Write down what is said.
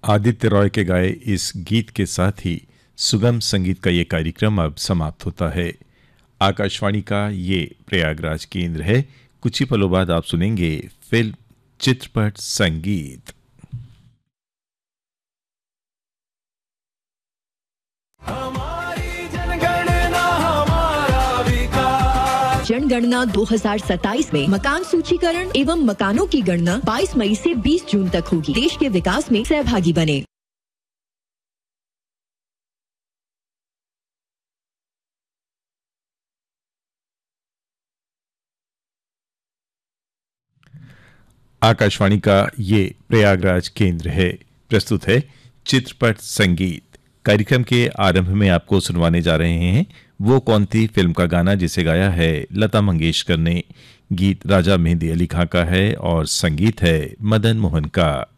आदित्य रॉय के गाए इस गीत के साथ ही सुगम संगीत का ये कार्यक्रम अब समाप्त होता है। आकाशवाणी का ये प्रयागराज केंद्र है। कुछ ही पलों बाद आप सुनेंगे फिल्म चित्रपट संगीत। जनगणना 2027 में मकान सूचीकरण एवं मकानों की गणना 22 मई से 20 जून तक होगी। देश के विकास में सहभागी बने। आकाशवाणी का ये प्रयागराज केंद्र है। प्रस्तुत है चित्रपट संगीत। कार्यक्रम के आरंभ में आपको सुनवाने जा रहे हैं वो कौन थी फिल्म का गाना जिसे गाया है लता मंगेशकर ने। गीत राजा मेहंदी अली खां का है और संगीत है मदन मोहन का।